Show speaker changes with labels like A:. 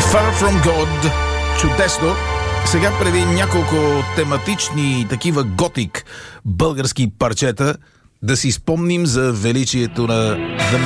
A: Far From God. Чудесно. Сега преди няколко тематични такива готик български парчета да си спомним за величието на The